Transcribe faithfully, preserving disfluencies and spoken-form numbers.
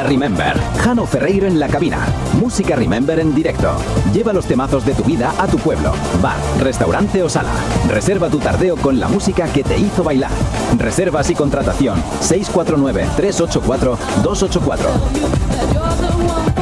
Música Remember. Jano Ferreiro en la cabina. Música Remember en directo. Lleva los temazos de tu vida a tu pueblo, bar, restaurante o sala. Reserva tu tardeo con la música que te hizo bailar. Reservas y contratación seis cuatro nueve, tres ocho cuatro, dos ocho cuatro.